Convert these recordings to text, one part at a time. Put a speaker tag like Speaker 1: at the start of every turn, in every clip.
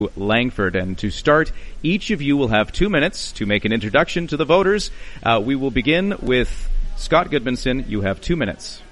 Speaker 1: Langford. And to start, each of you will have 2 minutes to make an introduction to the voters. We will begin with Scott Goodmanson. You have 2 minutes.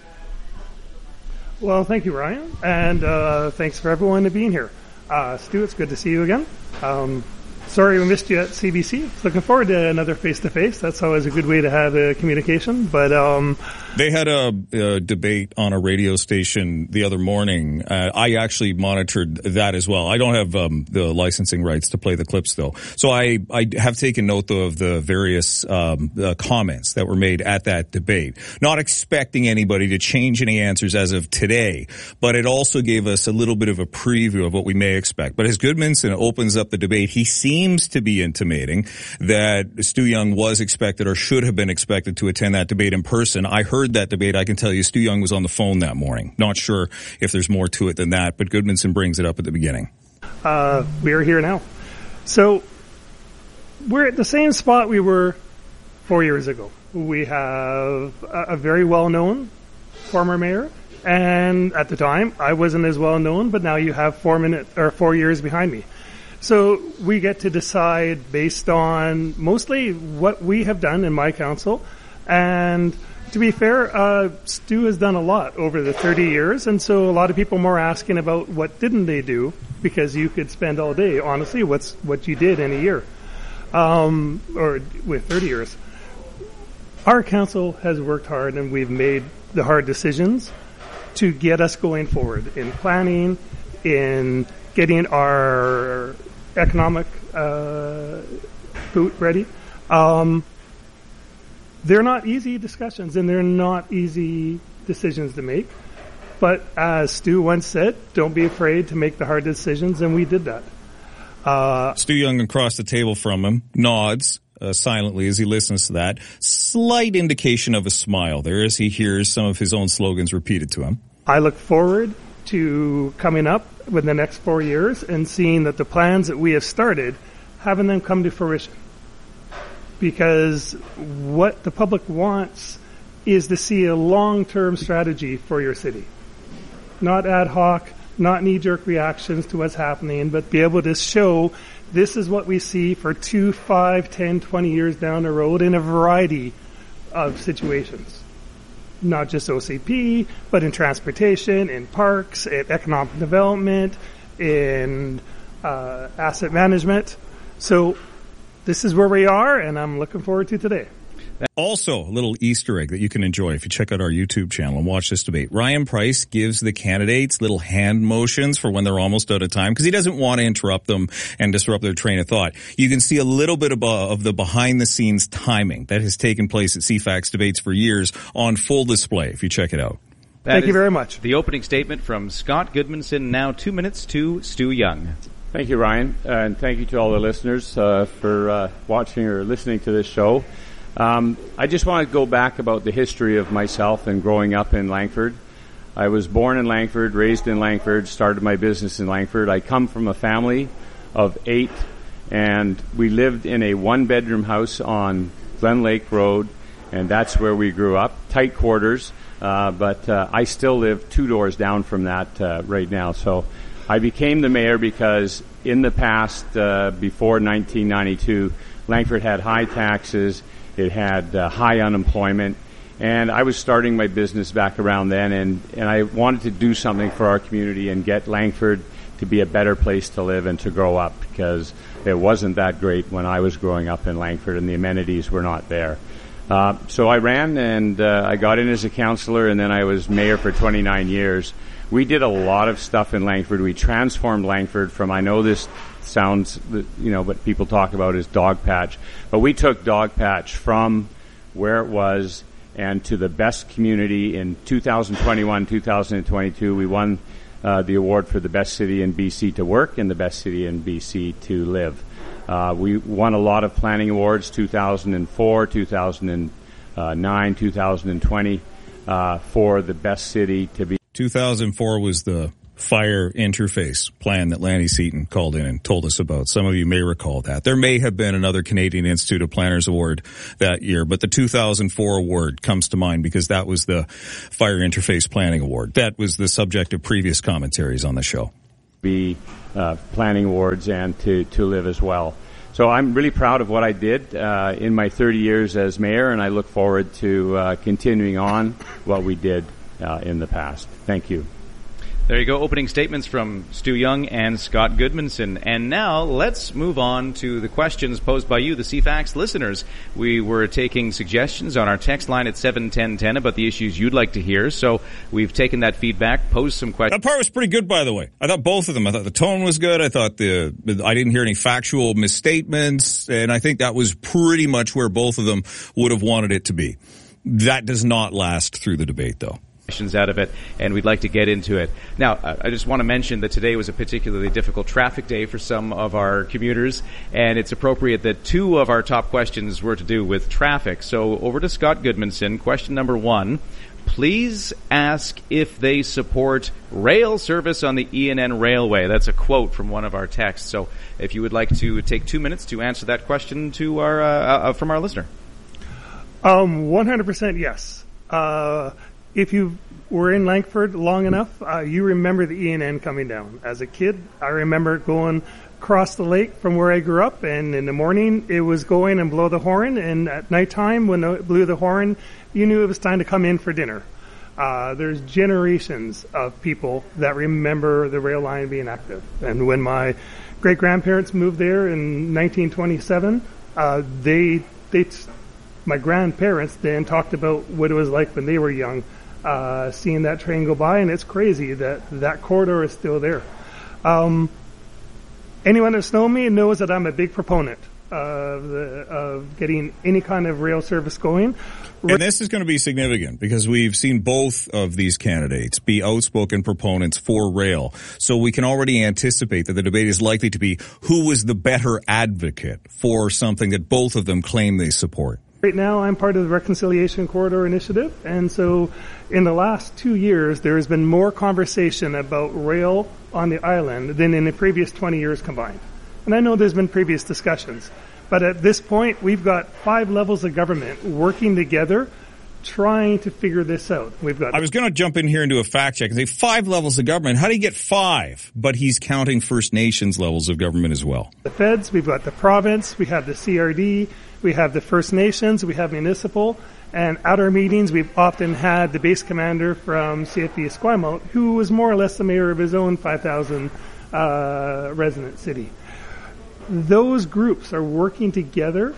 Speaker 2: Well, thank you, Ryan, and thanks for everyone to being here. Stu, it's good to see you again. Sorry we missed you at CBC. Looking forward to another face-to-face. That's always a good way to have a communication. But
Speaker 3: they had a debate on a radio station the other morning. I actually monitored that as well. I don't have the licensing rights to play the clips, though. So I have taken note, though, of the various comments that were made at that debate. Not expecting anybody to change any answers as of today, but it also gave us a little bit of a preview of what we may expect. But as Goodmanson opens up the debate, he seems to be intimating that Stu Young was expected or should have been expected to attend that debate in person. I heard that debate. I can tell you Stu Young was on the phone that morning. Not sure if there's more to it than that, but Goodmanson brings it up at the beginning.
Speaker 2: We are here now. So we're at the same spot we were 4 years ago. We have a very well-known former mayor, and at the time I wasn't as well-known, but now you have 4 years behind me. So we get to decide based on mostly what we have done in my council. And to be fair, Stu has done a lot over the 30 years. And so a lot of people more asking about what didn't they do, because you could spend all day, honestly, what you did in a year, or with 30 years. Our council has worked hard, and we've made the hard decisions to get us going forward in planning, in getting our economic boot ready. They're not easy discussions, and they're not easy decisions to make. But as Stu once said, don't be afraid to make the hard decisions, and we did that.
Speaker 3: Stu Young across the table from him nods silently as he listens to that. Slight indication of a smile there as he hears some of his own slogans repeated to him.
Speaker 2: I look forward to coming up with the next 4 years and seeing that the plans that we have started, having them come to fruition. Because what the public wants is to see a long-term strategy for your city. Not ad hoc, not knee-jerk reactions to what's happening, but be able to show this is what we see for 2, 5, 10, 20 years down the road in a variety of situations. Not just OCP, but in transportation, in parks, in economic development, in asset management. So this is where we are, and I'm looking forward to today.
Speaker 3: Also, a little Easter egg that you can enjoy if you check out our YouTube channel and watch this debate. Ryan Price gives the candidates little hand motions for when they're almost out of time because he doesn't want to interrupt them and disrupt their train of thought. You can see a little bit of the behind-the-scenes timing that has taken place at CFAX debates for years on full display if you check it out.
Speaker 2: Thank you very much.
Speaker 1: The opening statement from Scott Goodmanson. Now 2 minutes to Stu Young.
Speaker 4: Thank you, Ryan, and thank you to all the listeners for watching or listening to this show. I just want to go back about the history of myself and growing up in Langford. I was born in Langford, raised in Langford, started my business in Langford. I come from a family of 8, and we lived in a one-bedroom house on Glen Lake Road, and that's where we grew up. Tight quarters, but I still live 2 doors down from that right now. So I became the mayor because in the past, before 1992, Langford had high taxes. It had high unemployment, and I was starting my business back around then, and I wanted to do something for our community and get Langford to be a better place to live and to grow up because it wasn't that great when I was growing up in Langford and the amenities were not there. So I ran, and I got in as a councillor, and then I was mayor for 29 years. We did a lot of stuff in Langford. We transformed Langford from, I know this sounds, what people talk about is Dogpatch. But we took Dogpatch from where it was and to the best community in 2021, 2022. We won the award for the best city in BC to work and the best city in BC to live. We won a lot of planning awards, 2004, 2009, 2020, for the best city to be.
Speaker 3: 2004 was the fire interface plan that Lanny Seaton called in and told us about. Some of you may recall that. There may have been another Canadian Institute of Planners award that year, but the 2004 award comes to mind because that was the fire interface planning award. That was the subject of previous commentaries on the show.
Speaker 4: be planning wards and to live as well. So I'm really proud of what I did in my 30 years as mayor, and I look forward to continuing on what we did in the past. Thank you.
Speaker 1: There you go, opening statements from Stu Young and Scott Goodmanson. And now let's move on to the questions posed by you, the CFAX listeners. We were taking suggestions on our text line at 71010 about the issues you'd like to hear. So we've taken that feedback, posed some questions.
Speaker 3: That part was pretty good, by the way. I thought both of them. I thought the tone was good. I thought I didn't hear any factual misstatements. And I think that was pretty much where both of them would have wanted it to be. That does not last through the debate, though.
Speaker 1: Out of it, and we'd like to get into it. Now, I just want to mention that today was a particularly difficult traffic day for some of our commuters, and it's appropriate that two of our top questions were to do with traffic. So over to Scott Goodmanson. Question number 1. Please ask if they support rail service on the ENN Railway. That's a quote from one of our texts. So if you would like to take 2 minutes to answer that question to our from our listener.
Speaker 2: 100% yes. If you were in Langford long enough, you remember the ENN coming down. As a kid, I remember going across the lake from where I grew up, and in the morning it was going and blow the horn, and at nighttime when it blew the horn, you knew it was time to come in for dinner. There's generations of people that remember the rail line being active. And when my great-grandparents moved there in 1927, my grandparents then talked about what it was like when they were young, seeing that train go by, and it's crazy that corridor is still there. Anyone that's known me knows that I'm a big proponent of getting any kind of rail service going.
Speaker 3: And this is going to be significant because we've seen both of these candidates be outspoken proponents for rail. So we can already anticipate that the debate is likely to be who was the better advocate for something that both of them claim they support.
Speaker 2: Right now, I'm part of the Reconciliation Corridor Initiative, and so in the last 2 years, there has been more conversation about rail on the island than in the previous 20 years combined. And I know there's been previous discussions, but at this point, we've got 5 levels of government working together, trying to figure this out. I
Speaker 3: was going to jump in here and do a fact check and say 5 levels of government. How do you get 5? But he's counting First Nations levels of government as well.
Speaker 2: The feds, we've got the province, we have the CRD, we have the First Nations, we have municipal, and at our meetings we've often had the base commander from CFB Esquimalt, who was more or less the mayor of his own 5,000 resident city. Those groups are working together,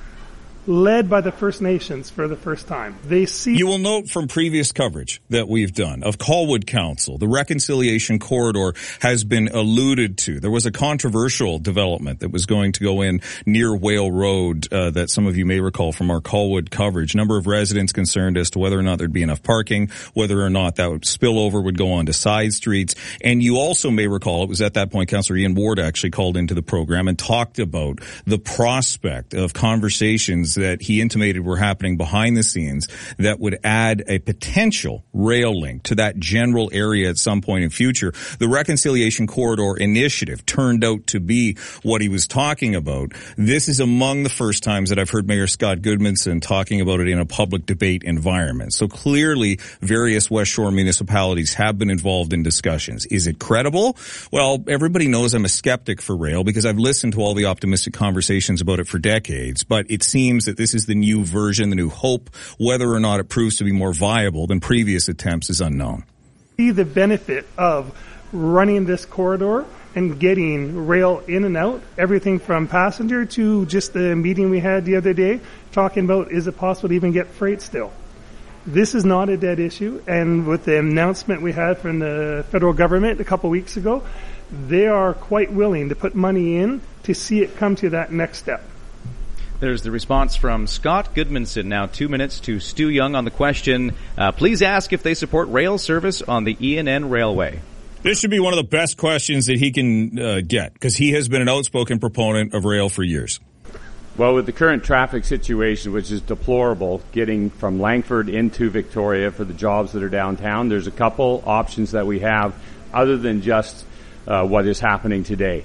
Speaker 2: led by the First Nations for the first time. You
Speaker 3: will note from previous coverage that we've done of Colwood Council, the Reconciliation Corridor has been alluded to. There was a controversial development that was going to go in near Whale Road that some of you may recall from our Colwood coverage. Number of residents concerned as to whether or not there'd be enough parking, whether or not that spillover would go onto side streets. And you also may recall, it was at that point Councillor Ian Ward actually called into the program and talked about the prospect of conversations that he intimated were happening behind the scenes that would add a potential rail link to that general area at some point in future. The Reconciliation Corridor Initiative turned out to be what he was talking about. This is among the first times that I've heard Mayor Scott Goodmanson talking about it in a public debate environment. So clearly, various West Shore municipalities have been involved in discussions. Is it credible? Well, everybody knows I'm a skeptic for rail because I've listened to all the optimistic conversations about it for decades, but it seems that this is the new version, the new hope. Whether or not it proves to be more viable than previous attempts is unknown.
Speaker 2: See the benefit of running this corridor and getting rail in and out, everything from passenger to just the meeting we had the other day, talking about is it possible to even get freight still. This is not a dead issue, and with the announcement we had from the federal government a couple weeks ago, they are quite willing to put money in to see it come to that next step.
Speaker 1: There's the response from Scott Goodmanson. Now 2 minutes to Stu Young on the question. Please ask if they support rail service on the ENN Railway.
Speaker 3: This should be one of the best questions that he can get because he has been an outspoken proponent of rail for years.
Speaker 4: Well, with the current traffic situation, which is deplorable, getting from Langford into Victoria for the jobs that are downtown, there's a couple options that we have other than just what is happening today.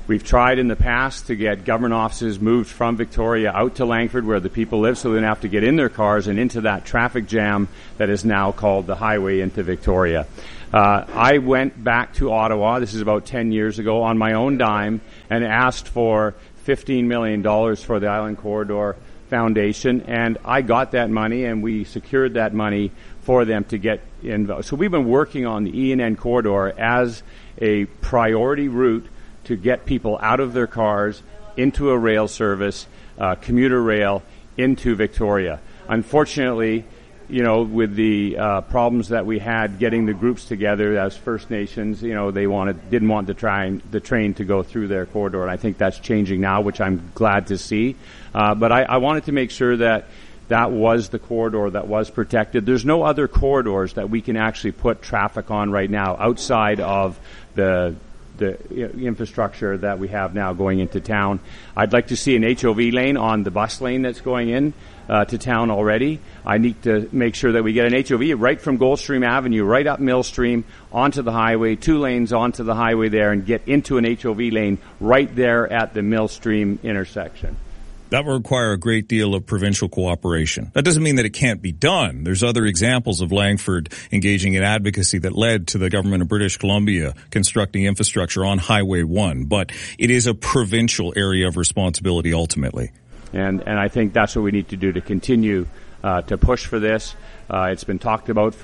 Speaker 4: We've tried in the past to get government offices moved from Victoria out to Langford where the people live so they don't have to get in their cars and into that traffic jam that is now called the highway into Victoria. I went back to Ottawa, this is about 10 years ago, on my own dime and asked for $15 million for the Island Corridor Foundation, and I got that money and we secured that money for them to get involved. So we've been working on the E&N corridor as a priority route to get people out of their cars into a rail service, commuter rail, into Victoria. Unfortunately, with the problems that we had getting the groups together as First Nations, they didn't want the train to go through their corridor, and I think that's changing now, which I'm glad to see. But I wanted to make sure that was the corridor that was protected. There's no other corridors that we can actually put traffic on right now outside of the infrastructure that we have now going into town. I'd like to see an HOV lane on the bus lane that's going in to town already. I need to make sure that we get an HOV right from Goldstream Avenue, right up Millstream, onto the highway, 2 lanes onto the highway there, and get into an HOV lane right there at the Millstream intersection.
Speaker 3: That will require a great deal of provincial cooperation. That doesn't mean that it can't be done. There's other examples of Langford engaging in advocacy that led to the government of British Columbia constructing infrastructure on Highway 1, but it is a provincial area of responsibility ultimately.
Speaker 4: And I think that's what we need to do to continue to push for this. It's been talked about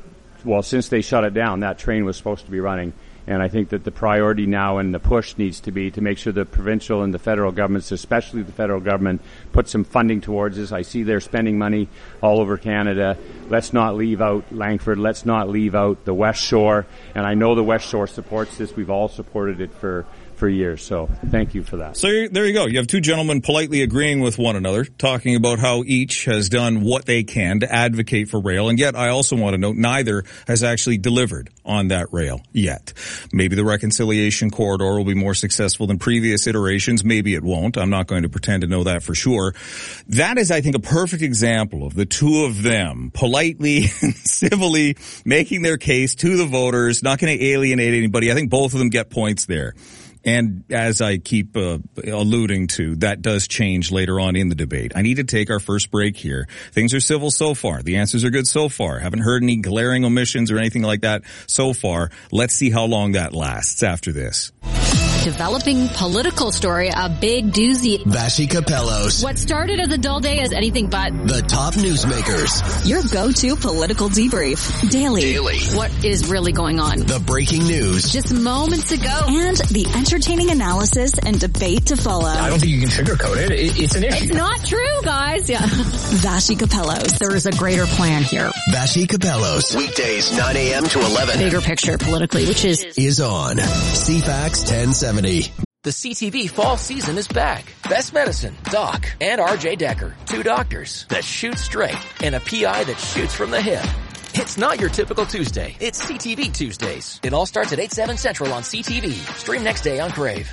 Speaker 4: since they shut it down. That train was supposed to be running. And I think that the priority now and the push needs to be to make sure the provincial and the federal governments, especially the federal government, put some funding towards this. I see they're spending money all over Canada. Let's not leave out Langford. Let's not leave out the West Shore. And I know the West Shore supports this. We've all supported it for years. So thank you for that.
Speaker 3: So there you go. You have two gentlemen politely agreeing with one another, talking about how each has done what they can to advocate for rail. And yet I also want to note neither has actually delivered on that rail yet. Maybe the reconciliation corridor will be more successful than previous iterations. Maybe it won't. I'm not going to pretend to know that for sure. That is, I think, a perfect example of the two of them politely and civilly making their case to the voters, not going to alienate anybody. I think both of them get points there. And as I keep alluding to, that does change later on in the debate. I need to take our first break here. Things are civil so far. The answers are good so far. Haven't heard any glaring omissions or anything like that so far. Let's see how long that lasts after this.
Speaker 5: Developing political story, a big doozy.
Speaker 6: Vassy Capellos.
Speaker 5: What started as a dull day is anything but.
Speaker 6: The top newsmakers.
Speaker 5: Your go-to political debrief. Daily. What is really going on?
Speaker 6: The breaking news.
Speaker 5: Just moments ago. And the entertaining analysis and debate to follow.
Speaker 7: I don't think you can sugarcoat it. It's an issue.
Speaker 5: It's not true, guys. Yeah. Vassy Capellos. There is a greater plan here.
Speaker 6: Vassy Capellos. Weekdays 9 a.m. to 11.
Speaker 5: Bigger picture politically, which is
Speaker 6: on CFAX 1070.
Speaker 8: The CTV fall season is back. Best Medicine, Doc, and RJ Decker. 2 doctors that shoot straight and a PI that shoots from the hip. It's not your typical Tuesday. It's CTV Tuesdays. It all starts at 8/7 Central on CTV. Stream next day on Crave.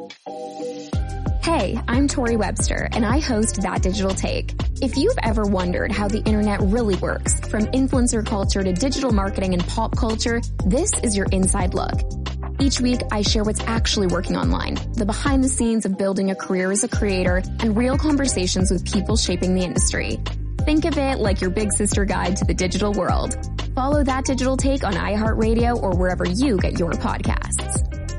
Speaker 9: Hey, I'm Tori Webster, and I host That Digital Take. If you've ever wondered how the internet really works, from influencer culture to digital marketing and pop culture, this is your inside look. Each week, I share what's actually working online, the behind the scenes of building a career as a creator, and real conversations with people shaping the industry. Think of it like your big sister guide to the digital world. Follow That Digital Take on iHeartRadio or wherever you get your podcasts.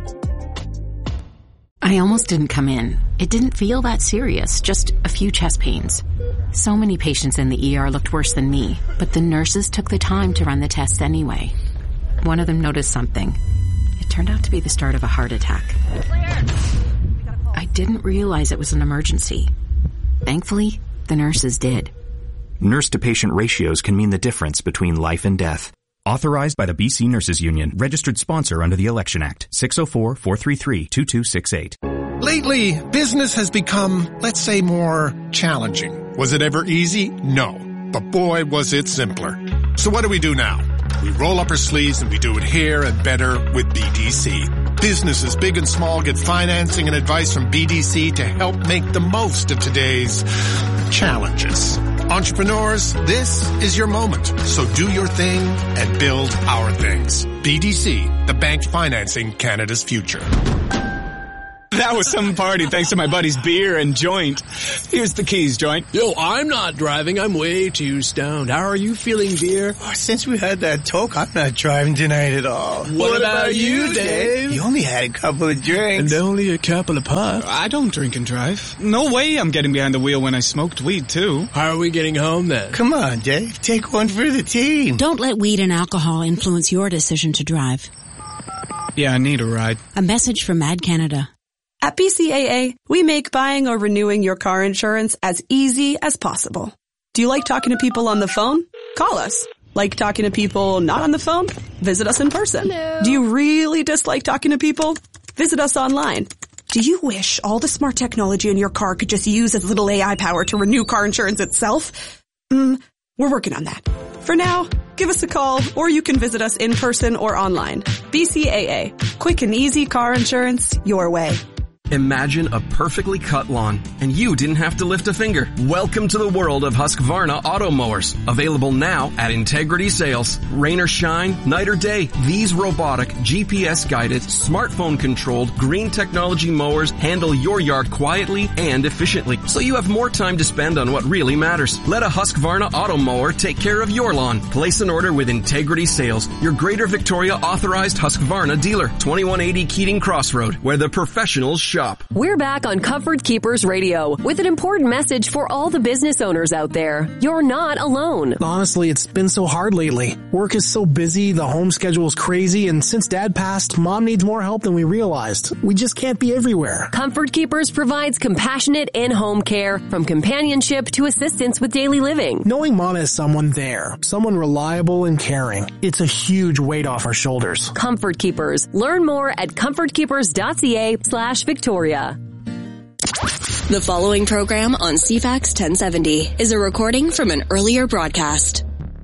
Speaker 10: I almost didn't come in. It didn't feel that serious, just a few chest pains. So many patients in the ER looked worse than me, but the nurses took the time to run the tests anyway. One of them noticed something. It turned out to be the start of a heart attack. I didn't realize it was an emergency. Thankfully, the nurses did.
Speaker 11: Nurse-to-patient ratios can mean the difference between life and death. Authorized by the BC Nurses Union. Registered sponsor under the Election Act. 604-433-2268.
Speaker 12: Lately, business has become, let's say, more challenging. Was it ever easy? No. But boy, was it simpler. So what do we do now? We roll up our sleeves and we do it here and better with BDC. Businesses big and small get financing and advice from BDC to help make the most of today's challenges. Entrepreneurs, this is your moment. So do your thing and build our things. BDC, the bank financing Canada's future.
Speaker 13: That was some party thanks to my buddy's beer and joint. Here's the keys, joint.
Speaker 14: Yo, I'm not driving. I'm way too stoned. How are you feeling, dear?
Speaker 15: Oh, since we had that talk, I'm not driving tonight at all.
Speaker 14: What about you, Dave?
Speaker 15: You only had a couple of drinks.
Speaker 14: And only a couple of puffs.
Speaker 13: I don't drink and drive. No way I'm getting behind the wheel when I smoked weed, too.
Speaker 14: How are we getting home, then?
Speaker 15: Come on, Dave. Take one for the team.
Speaker 10: Don't let weed and alcohol influence your decision to drive.
Speaker 13: Yeah, I need a ride.
Speaker 10: A message from Mad Canada.
Speaker 16: At BCAA, we make buying or renewing your car insurance as easy as possible. Do you like talking to people on the phone? Call us. Like talking to people not on the phone? Visit us in person.
Speaker 17: Hello.
Speaker 16: Do you really dislike talking to people? Visit us online. Do you wish all the smart technology in your car could just use as little AI power to renew car insurance itself? We're working on that. For now, give us a call or you can visit us in person or online. BCAA. Quick and easy car insurance your way.
Speaker 18: Imagine a perfectly cut lawn, and you didn't have to lift a finger. Welcome to the world of Husqvarna auto mowers. Available now at Integrity Sales. Rain or shine, night or day, these robotic, GPS-guided, smartphone-controlled, green technology mowers handle your yard quietly and efficiently, so you have more time to spend on what really matters. Let a Husqvarna auto mower take care of your lawn. Place an order with Integrity Sales, your Greater Victoria authorized Husqvarna dealer. 2180 Keating Crossroad, where the professionals shop.
Speaker 19: We're back on Comfort Keepers Radio with an important message for all the business owners out there. You're not alone.
Speaker 20: Honestly, it's been so hard lately. Work is so busy, the home schedule is crazy, and since Dad passed, Mom needs more help than we realized. We just can't be everywhere.
Speaker 19: Comfort Keepers provides compassionate in-home care, from companionship to assistance with daily living.
Speaker 20: Knowing Mom has someone there, someone reliable and caring, it's a huge weight off our shoulders.
Speaker 19: Comfort Keepers. Learn more at comfortkeepers.ca/Victoria.
Speaker 5: The following program on CFAX 1070 is a recording from an earlier broadcast.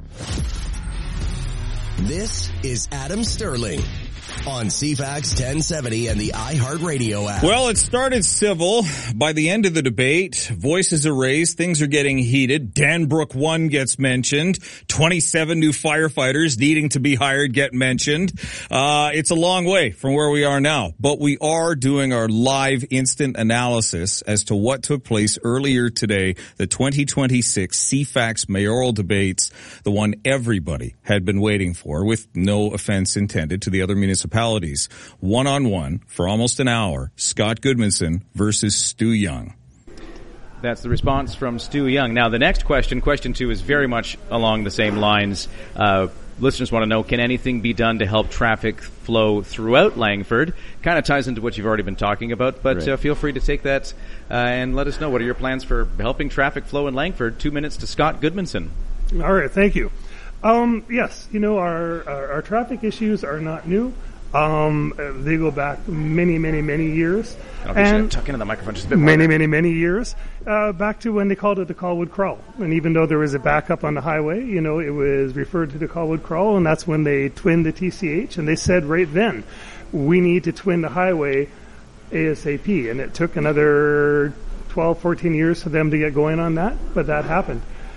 Speaker 6: This is Adam Sterling on CFAX 1070 and the iHeartRadio app.
Speaker 3: Well, it started civil. By the end of the debate, voices are raised, things are getting heated. Danbrook 1 gets mentioned. 27 new firefighters needing to be hired get mentioned. It's a long way from where we are now, but we are doing our live instant analysis as to what took place earlier today, the 2026 CFAX mayoral debates, the one everybody had been waiting for, with no offense intended to the other municipalities. One-on-one for almost an hour, Scott Goodmanson versus Stu Young.
Speaker 1: That's the response from Stu Young. Now, the next question 2, is very much along the same lines. Listeners want to know, can anything be done to help traffic flow throughout Langford? Kind of ties into what you've already been talking about, but right. Feel free to take that and let us know. What are your plans for helping traffic flow in Langford? 2 minutes to Scott Goodmanson.
Speaker 2: All right, thank you. Yes, our traffic issues are not new. They go back many years.
Speaker 1: And tuck into the microphone just a bit more.
Speaker 2: Many years. Back to when they called it the Colwood Crawl. And even though there was a backup on the highway, it was referred to the Colwood Crawl, and that's when they twinned the TCH, and they said right then, we need to twin the highway ASAP. And it took another 12, 14 years for them to get going on that, but that happened.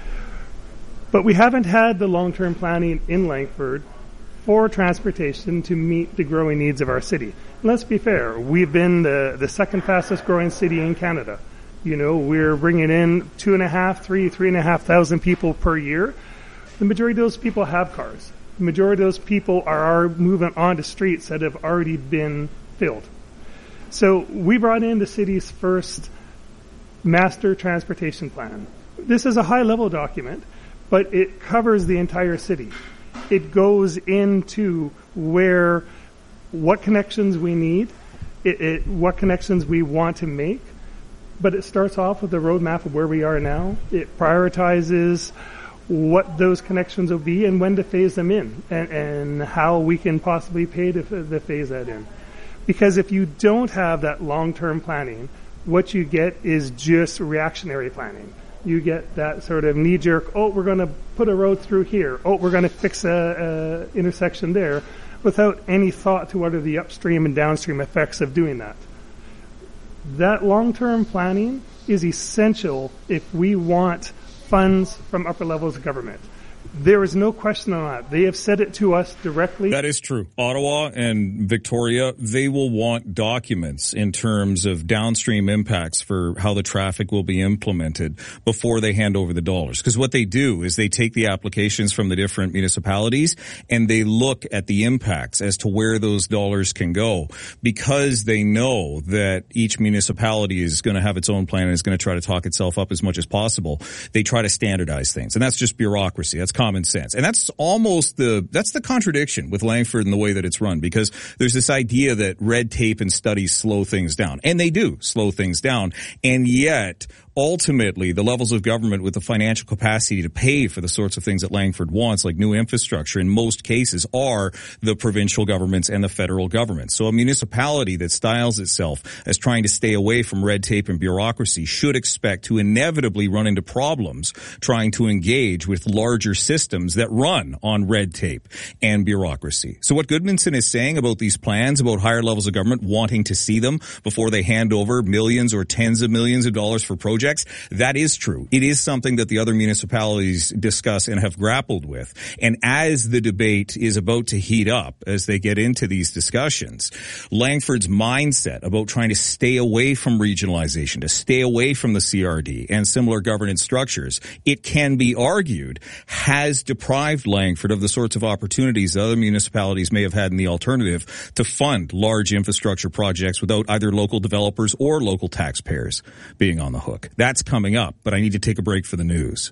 Speaker 2: But we haven't had the long-term planning in Langford for transportation to meet the growing needs of our city. Let's be fair, we've been the second fastest growing city in Canada. We're bringing in 3,500 people per year. The majority of those people have cars. The majority of those people are moving onto streets that have already been filled. So we brought in the city's first master transportation plan. This is a high-level document, but it covers the entire city. It goes into what connections we need, what connections we want to make, but it starts off with a roadmap of where we are now. It prioritizes what those connections will be and when to phase them in, and how we can possibly pay to phase that in. Because if you don't have that long-term planning, what you get is just reactionary planning. You get that sort of knee-jerk, we're going to put a road through here. We're going to fix a intersection there, without any thought to what are the upstream and downstream effects of doing that. That long-term planning is essential if we want funds from upper levels of government. There is no question on that. They have said it to us directly.
Speaker 3: That is true. Ottawa and Victoria, they will want documents in terms of downstream impacts for how the traffic will be implemented before they hand over the dollars. Because what they do is they take the applications from the different municipalities and they look at the impacts as to where those dollars can go, because they know that each municipality is going to have its own plan and is going to try to talk itself up as much as possible. They try to standardize things, and that's just bureaucracy. That's common sense. And that's almost that's the contradiction with Langford and the way that it's run, because there's this idea that red tape and studies slow things down. And they do slow things down. And yet, ultimately, the levels of government with the financial capacity to pay for the sorts of things that Langford wants, like new infrastructure, in most cases are the provincial governments and the federal government. So a municipality that styles itself as trying to stay away from red tape and bureaucracy should expect to inevitably run into problems trying to engage with larger systems that run on red tape and bureaucracy. So what Goodmanson is saying about these plans, about higher levels of government wanting to see them before they hand over millions or tens of millions of dollars for projects, that is true. It is something that the other municipalities discuss and have grappled with. And as the debate is about to heat up, as they get into these discussions, Langford's mindset about trying to stay away from regionalization, to stay away from the CRD and similar governance structures, it can be argued, has deprived Langford of the sorts of opportunities that other municipalities may have had in the alternative to fund large infrastructure projects without either local developers or local taxpayers being on the hook. That's coming up, but I need to take a break for the news.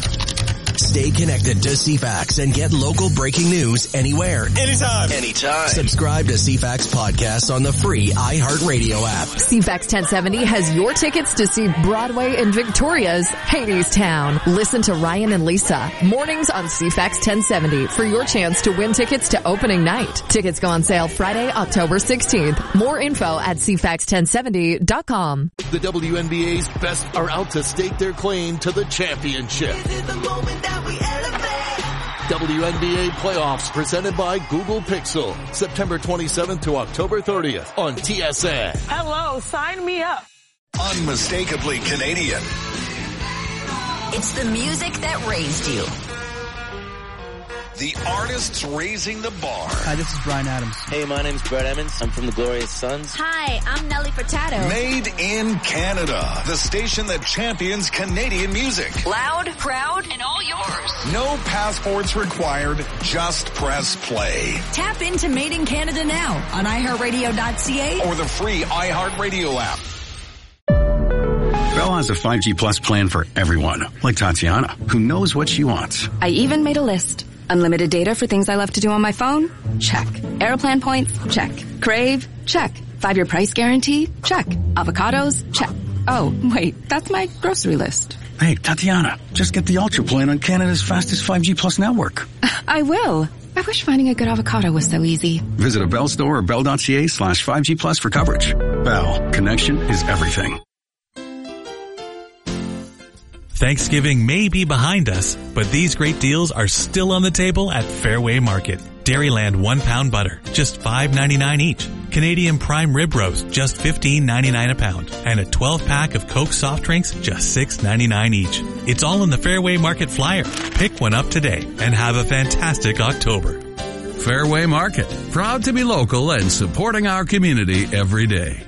Speaker 6: Stay connected to CFAX and get local breaking news anywhere, anytime. Subscribe to CFAX podcasts on the free iHeartRadio app.
Speaker 17: CFAX 1070 has your tickets to see Broadway in Victoria's Hadestown. Listen to Ryan and Lisa mornings on CFAX 1070 for your chance to win tickets to opening night. Tickets go on sale Friday, October 16th. More info at CFAX1070.com.
Speaker 21: The WNBA's best are out to stake their claim to the championship. WNBA playoffs presented by Google Pixel, September 27th to October 30th on TSN.
Speaker 22: Hello, sign me up.
Speaker 23: Unmistakably Canadian.
Speaker 24: It's the music that raised you.
Speaker 23: The artists raising the bar.
Speaker 25: Hi, this is Bryan Adams.
Speaker 26: Hey, my name's Brett Emmons. I'm from the Glorious Sons.
Speaker 24: Hi, I'm Nelly Furtado.
Speaker 23: Made in Canada. The station that champions Canadian music.
Speaker 24: Loud, proud, and all yours.
Speaker 23: No passports required. Just press play.
Speaker 24: Tap into Made in Canada now on iHeartRadio.ca
Speaker 23: or the free iHeartRadio app.
Speaker 27: Bell has a 5G Plus plan for everyone, like Tatiana, who knows what she wants.
Speaker 28: I even made a list. Unlimited data for things I love to do on my phone? Check. Aeroplan points? Check. Crave? Check. 5-year price guarantee? Check. Avocados? Check. Oh, wait, that's my grocery list.
Speaker 27: Hey, Tatiana, just get the Ultra plan on Canada's fastest 5G Plus network.
Speaker 28: I will. I wish finding a good avocado was so easy.
Speaker 27: Visit a Bell store or bell.ca/5G Plus for coverage. Bell. Connection is everything.
Speaker 29: Thanksgiving may be behind us, but these great deals are still on the table at Fairway Market. Dairyland 1 pound butter, just $5.99 each. Canadian prime rib roast, just $15.99 a pound. And a 12-pack of Coke soft drinks, just $6.99 each. It's all in the Fairway Market flyer. Pick one up today and have a fantastic October.
Speaker 30: Fairway Market, proud to be local and supporting our community every day.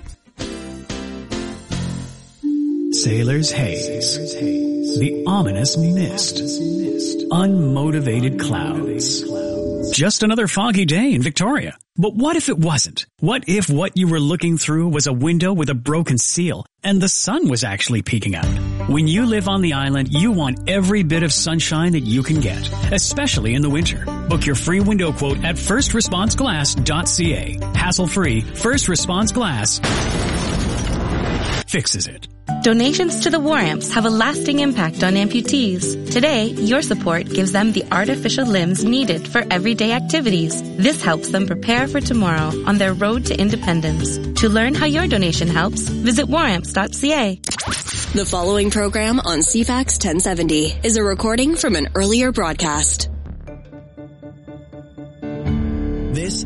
Speaker 31: Sailor's Haze. The ominous mist. Unmotivated clouds. Just another foggy day in Victoria. But what if it wasn't? What if what you were looking through was a window with a broken seal and the sun was actually peeking out? When you live on the island, you want every bit of sunshine that you can get, especially in the winter. Book your free window quote at firstresponseglass.ca. Hassle-free, First Response Glass fixes it.
Speaker 32: Donations to the War Amps have a lasting impact on amputees. Today, your support gives them the artificial limbs needed for everyday activities. This helps them prepare for tomorrow on their road to independence. To learn how your donation helps, visit waramps.ca.
Speaker 19: The following program on CFAX 1070 is a recording from an earlier broadcast.
Speaker 6: This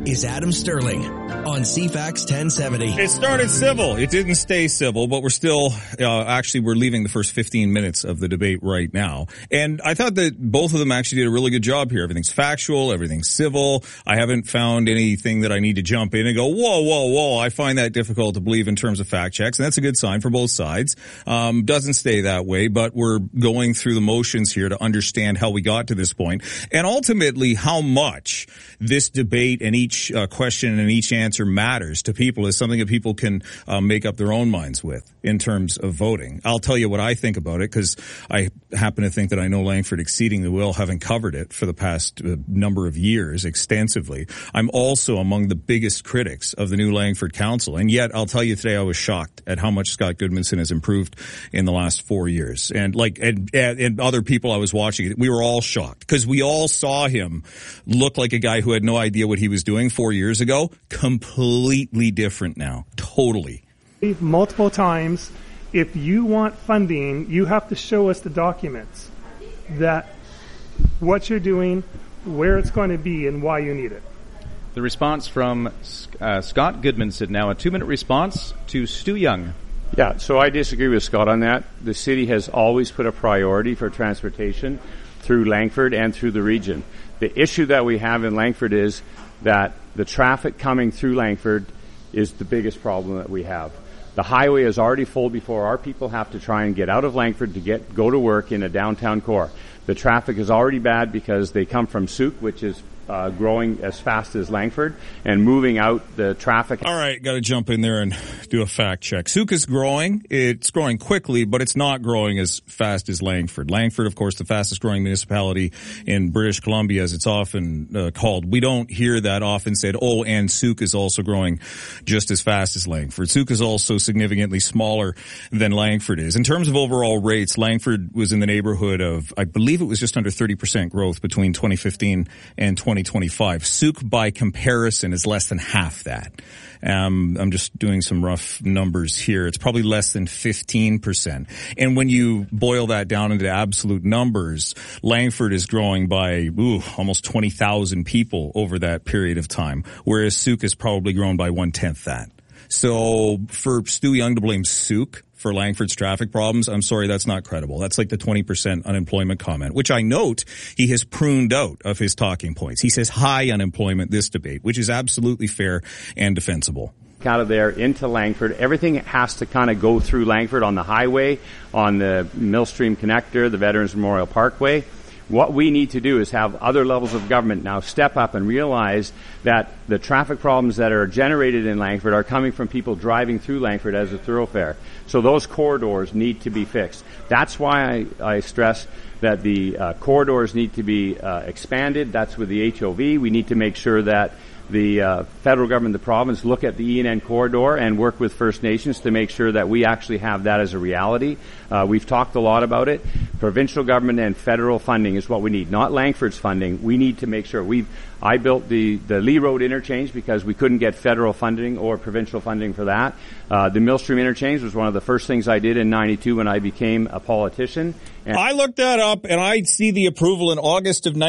Speaker 6: is Adam Sterling on CFAX 1070.
Speaker 3: It started civil. It didn't stay civil, but we're still, we're leaving the first 15 minutes of the debate right now. And I thought that both of them actually did a really good job here. Everything's factual. Everything's civil. I haven't found anything that I need to jump in and go, whoa. I find that difficult to believe in terms of fact checks. And that's a good sign for both sides. Doesn't stay that way, but we're going through the motions here to understand how we got to this point. And ultimately, how much this debate and each question and each answer matters to people is something that people can make up their own minds with in terms of voting. I'll tell you what I think about it, because I happen to think that I know Langford exceedingly well, having covered it for the past number of years extensively. I'm also among the biggest critics of the new Langford Council, and yet I'll tell you today I was shocked at how much Scott Goodmanson has improved in the last 4 years. And and other people I was watching, we were all shocked, because we all saw him look like a guy who had no idea what he was doing 4 years ago. Completely different now. Totally.
Speaker 2: Multiple times, if you want funding, you have to show us the documents that what you're doing, where it's going to be, and why you need it.
Speaker 1: The response from Scott Goodmanson. Now a 2-minute response to Stu Young.
Speaker 4: Yeah, so I disagree with Scott on that. The city has always put a priority for transportation through Langford and through the region. The issue that we have in Langford is that the traffic coming through Langford is the biggest problem that we have. The highway is already full before our people have to try and get out of Langford to go to work in a downtown core. The traffic is already bad because they come from Souk, which is growing as fast as Langford, and moving out the traffic.
Speaker 3: All right, got to jump in there and do a fact check. Souk is growing. It's growing quickly, but it's not growing as fast as Langford. Langford, of course, the fastest growing municipality in British Columbia, as it's often called. We don't hear that often said, and Souk is also growing just as fast as Langford. Souk is also significantly smaller than Langford is. In terms of overall rates, Langford was in the neighborhood of, I believe it was just under 30% growth between 2015 and 2025. Souk, by comparison, is less than half that. I'm just doing some rough numbers here. It's probably less than 15%. And when you boil that down into absolute numbers, Langford is growing by almost 20,000 people over that period of time, whereas Souk has probably grown by 1/10 that. So for Stu Young to blame Souk for Langford's traffic problems, I'm sorry, that's not credible. That's like the 20% unemployment comment, which I note he has pruned out of his talking points. He says high unemployment this debate, which is absolutely fair and defensible.
Speaker 4: Out of there into Langford, everything has to kind of go through Langford on the highway, on the Millstream Connector, the Veterans Memorial Parkway. What we need to do is have other levels of government now step up and realize that the traffic problems that are generated in Langford are coming from people driving through Langford as a thoroughfare. So those corridors need to be fixed. That's why I stress that the corridors need to be expanded. That's with the HOV. We need to make sure that the federal government, the province, look at the ENN corridor and work with First Nations to make sure that we actually have that as a reality. We've talked a lot about it. Provincial government and federal funding is what we need, not Langford's funding. We need to make sure. I built the Lee Road interchange because we couldn't get federal funding or provincial funding for that. The Millstream interchange was one of the first things I did in '92 when I became a politician. And
Speaker 3: I looked that up, and I see the approval in August of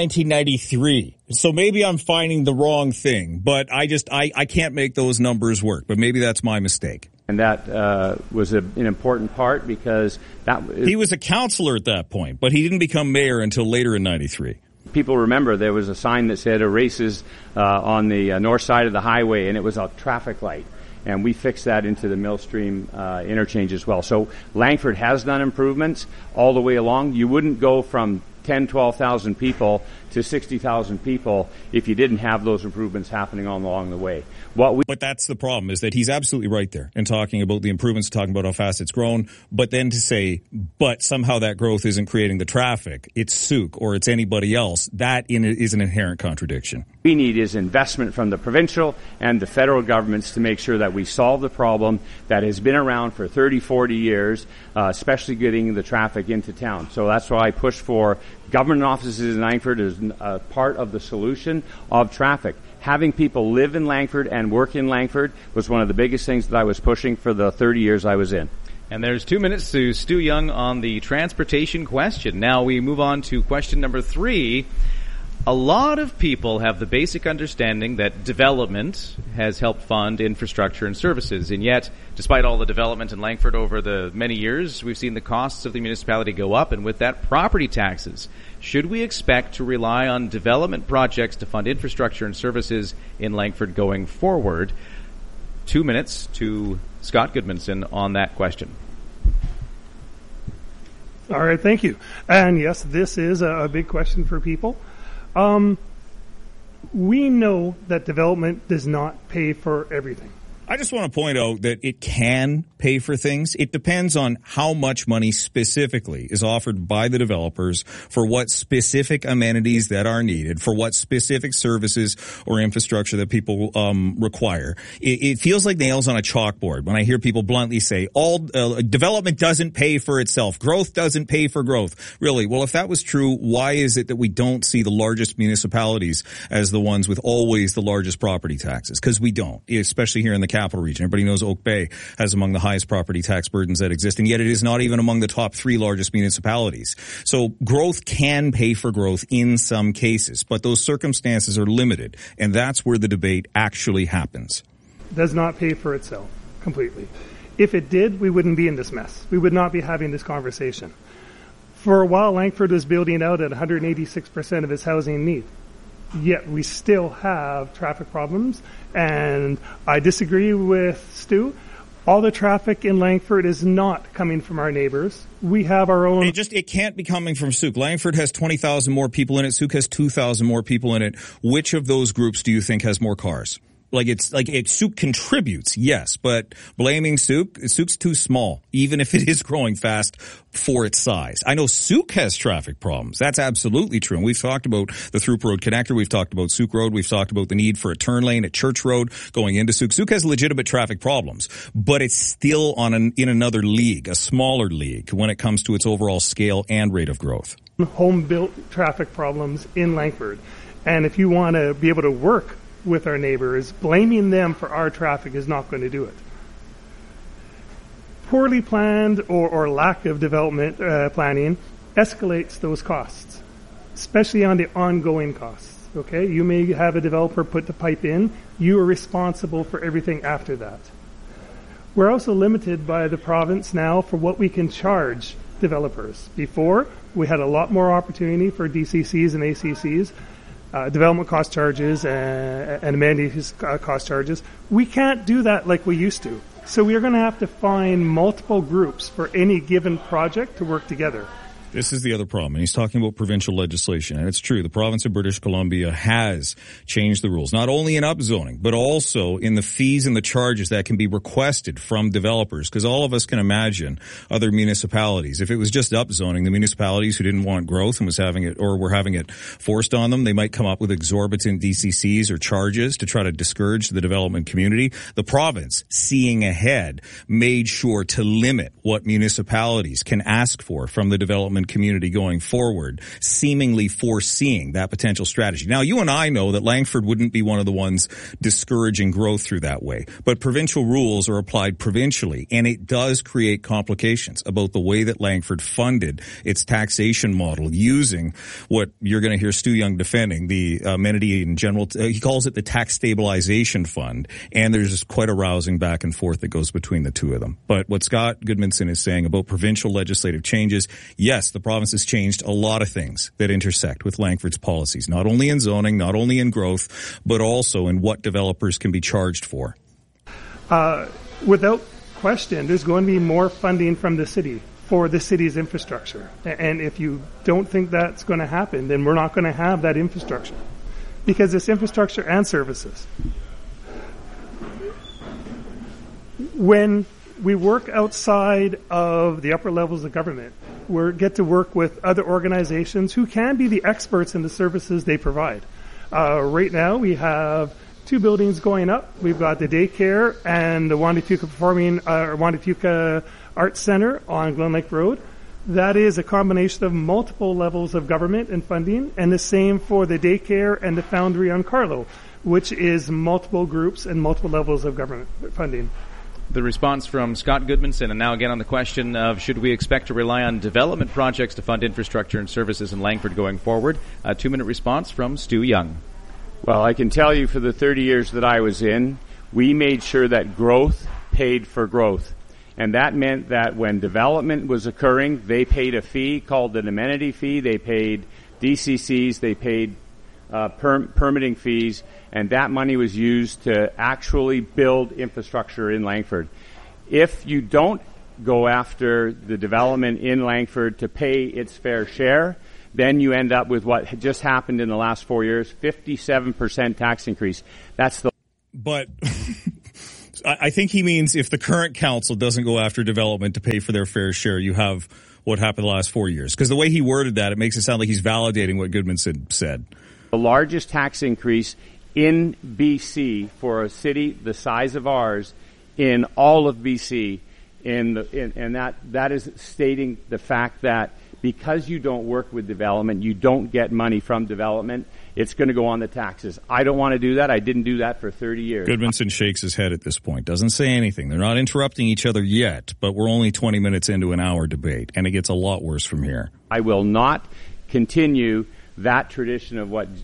Speaker 3: 1993. So maybe I'm finding the wrong thing, but I can't make those numbers work. But maybe that's my mistake.
Speaker 4: And that was an important part because
Speaker 3: he was a councillor at that point, but he didn't become mayor until later in '93.
Speaker 4: People remember there was a sign that said races on the north side of the highway, and it was a traffic light. And we fixed that into the Millstream interchange as well. So Langford has done improvements all the way along. You wouldn't go from 10, 12,000 people to 60,000 people if you didn't have those improvements happening along the way.
Speaker 3: But that's the problem, is that he's absolutely right there in talking about the improvements, talking about how fast it's grown, but then to say, but somehow that growth isn't creating the traffic, it's Souk or it's anybody else, that is an inherent contradiction.
Speaker 4: We need is investment from the provincial and the federal governments to make sure that we solve the problem that has been around for 30, 40 years, especially getting the traffic into town. So that's why I push for government offices in Langford as part of the solution of traffic. Having people live in Langford and work in Langford was one of the biggest things that I was pushing for the 30 years I was in.
Speaker 1: And there's 2 minutes to Stu Young on the transportation question. Now we move on to question number 3. A lot of people have the basic understanding that development has helped fund infrastructure and services, and yet, despite all the development in Langford over the many years, we've seen the costs of the municipality go up, and with that, property taxes. Should we expect to rely on development projects to fund infrastructure and services in Langford going forward? 2 minutes to Scott Goodmanson on that question.
Speaker 2: All right, thank you. And yes, this is a big question for people. We know that development does not pay for everything.
Speaker 3: I just want to point out that it can pay for things. It depends on how much money specifically is offered by the developers for what specific amenities that are needed, for what specific services or infrastructure that people require. It feels like nails on a chalkboard when I hear people bluntly say, all development doesn't pay for itself. Growth doesn't pay for growth. Really? Well, if that was true, why is it that we don't see the largest municipalities as the ones with always the largest property taxes? Because we don't, especially here in the capital region. Everybody knows Oak Bay has among the highest property tax burdens that exist, and yet it is not even among the top 3 largest municipalities. So growth can pay for growth in some cases, but those circumstances are limited, and that's where the debate actually happens.
Speaker 2: Does not pay for itself completely. If it did, we wouldn't be in this mess. We would not be having this conversation. For a while, Langford was building out at 186% of its housing need. Yet we still have traffic problems, and I disagree with Stu. All the traffic in Langford is not coming from our neighbors. We have our own.
Speaker 3: It can't be coming from Souk. Langford has 20,000 more people in it. Souk has 2,000 more people in it. Which of those groups do you think has more cars? Souk contributes, yes, but blaming Souk's too small, even if it is growing fast for its size. I know Souk has traffic problems. That's absolutely true. And we've talked about the Throop Road connector. We've talked about Souk Road. We've talked about the need for a turn lane at Church Road going into Souk. Souk has legitimate traffic problems, but it's still in another league, a smaller league, when it comes to its overall scale and rate of growth.
Speaker 2: Home-built traffic problems in Langford. And if you want to be able to work with our neighbors, blaming them for our traffic is not going to do it. Poorly planned or lack of development planning escalates those costs, especially on the ongoing costs. Okay, you may have a developer put the pipe in. You are responsible for everything after that. We're also limited by the province now for what we can charge developers. Before, we had a lot more opportunity for DCCs and ACCs. Development cost charges and amenities cost charges. We can't do that like we used to. So we're going to have to find multiple groups for any given project to work together.
Speaker 3: This is the other problem, and he's talking about provincial legislation, and it's true. The province of British Columbia has changed the rules, not only in upzoning, but also in the fees and the charges that can be requested from developers, because all of us can imagine other municipalities. If it was just upzoning, the municipalities who didn't want growth and was having it, or were having it forced on them, they might come up with exorbitant DCCs or charges to try to discourage the development community. The province, seeing ahead, made sure to limit what municipalities can ask for from the development community going forward, seemingly foreseeing that potential strategy. Now, you and I know that Langford wouldn't be one of the ones discouraging growth through that way, but provincial rules are applied provincially, and it does create complications about the way that Langford funded its taxation model using what you're going to hear Stu Young defending, the amenity in general. He calls it the Tax Stabilization Fund, and there's quite a rousing back and forth that goes between the two of them. But what Scott Goodmanson is saying about provincial legislative changes, yes, the province has changed a lot of things that intersect with Langford's policies, not only in zoning, not only in growth, but also in what developers can be charged for.
Speaker 2: Without question, there's going to be more funding from the city for the city's infrastructure. And if you don't think that's going to happen, then we're not going to have that infrastructure, because it's infrastructure and services. When we work outside of the upper levels of government, we get to work with other organizations who can be the experts in the services they provide. Right now, we have 2 buildings going up. We've got the daycare and the Juan de Fuca Arts Center on Glen Lake Road. That is a combination of multiple levels of government and funding, and the same for the daycare and the Foundry on Carlo, which is multiple groups and multiple levels of government funding.
Speaker 1: The response from Scott Goodmanson, and now again on the question of should we expect to rely on development projects to fund infrastructure and services in Langford going forward? A 2-minute response from Stu Young.
Speaker 4: Well, I can tell you for the 30 years that I was in, we made sure that growth paid for growth. And that meant that when development was occurring, they paid a fee called an amenity fee. They paid DCCs. They paid permitting fees. And that money was used to actually build infrastructure in Langford. If you don't go after the development in Langford to pay its fair share, then you end up with what just happened in the last 4 years, 57% tax increase. That's the...
Speaker 3: But I think he means if the current council doesn't go after development to pay for their fair share, you have what happened the last 4 years. Because the way he worded that, it makes it sound like he's validating what Goodmanson said.
Speaker 4: The largest tax increase in BC for a city the size of ours in all of BC, and that is stating the fact that because you don't work with development, you don't get money from development, it's going to go on the taxes. I don't want to do that. I didn't do that for 30 years.
Speaker 3: Goodmanson shakes his head at this point, doesn't say anything. They're not interrupting each other yet, but we're only 20 minutes into an hour debate, and it gets a lot worse from here.
Speaker 4: I will not continue that tradition of what